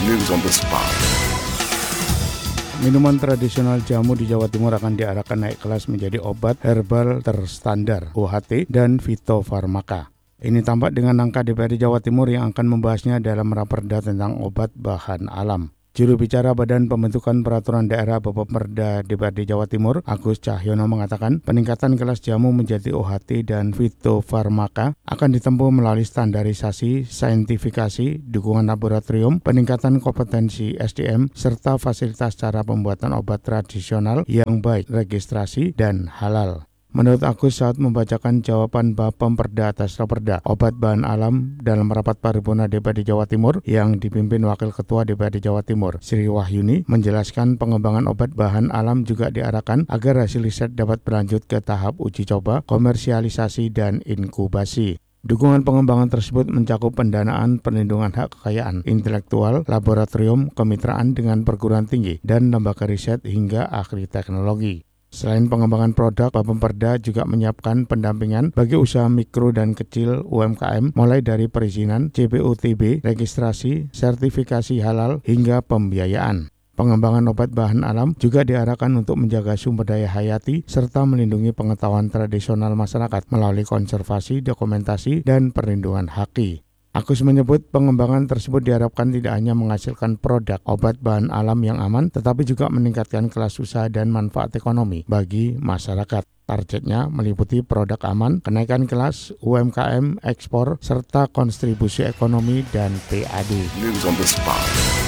News on the spot. Minuman tradisional jamu di Jawa Timur akan diarahkan naik kelas menjadi obat herbal terstandar (OHT) dan fitofarmaka. Ini tampak dengan angka DPRD Jawa Timur yang akan membahasnya dalam raperda tentang obat bahan alam. Juru bicara Badan Pembentukan Peraturan Daerah Bapepmerda DPRD Jawa Timur, Agus Cahyono mengatakan peningkatan kelas jamu menjadi OHT dan fitofarmaka akan ditempuh melalui standarisasi, saintifikasi, dukungan laboratorium, peningkatan kompetensi SDM, serta fasilitas cara pembuatan obat tradisional yang baik, registrasi, dan halal. Menurut Agus saat membacakan jawaban Bapemperda atas raperda obat bahan alam dalam rapat paripurna DPRD Jawa Timur yang dipimpin Wakil Ketua DPRD Jawa Timur, Sri Wahyuni, menjelaskan pengembangan obat bahan alam juga diarahkan agar hasil riset dapat berlanjut ke tahap uji coba, komersialisasi, dan inkubasi. Dukungan pengembangan tersebut mencakup pendanaan perlindungan hak kekayaan intelektual, laboratorium, kemitraan dengan perguruan tinggi, dan lembaga riset hingga ahli teknologi. Selain pengembangan produk, Bapemperda juga menyiapkan pendampingan bagi usaha mikro dan kecil UMKM mulai dari perizinan, CPOTB, registrasi, sertifikasi halal, hingga pembiayaan. Pengembangan obat bahan alam juga diarahkan untuk menjaga sumber daya hayati serta melindungi pengetahuan tradisional masyarakat melalui konservasi, dokumentasi, dan perlindungan haki. Agus menyebut pengembangan tersebut diharapkan tidak hanya menghasilkan produk obat bahan alam yang aman, tetapi juga meningkatkan kelas usaha dan manfaat ekonomi bagi masyarakat. Targetnya meliputi produk aman, kenaikan kelas, UMKM, ekspor, serta kontribusi ekonomi dan PAD. News on the spot.